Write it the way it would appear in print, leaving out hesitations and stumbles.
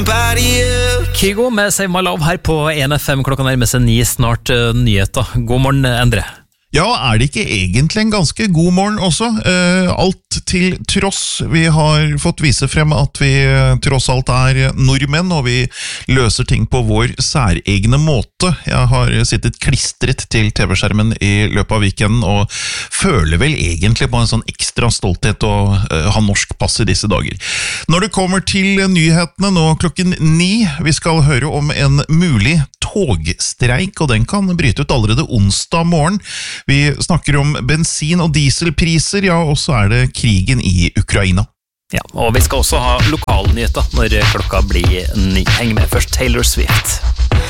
Kygo med Save My Love her på 1FM. Klokka nærmer seg 9, snart nyheter. God morgen, Endre. Ja, det ikke egentlig en ganske god morgen også? Alt til tross. Vi har fått vise frem at vi tross alt nordmenn, og vi løser ting på vår særegne måte. Jeg har sittet klistret til TV-skjermen i løpet av weekenden, og føler vel egentlig på en sånn ekstra stolthet å ha norsk pass i disse dager. Når det kommer til nyhetene nå klokken 9, vi skal høre om en mulig togstreik, og den kan bryte ut allerede onsdag morgen. Vi snakker om bensin- og dieselpriser, ja, og så det krigen i Ukraina. Ja, og vi skal også ha lokalnyheter når klokka blir 9. Heng med først Taylor Swift.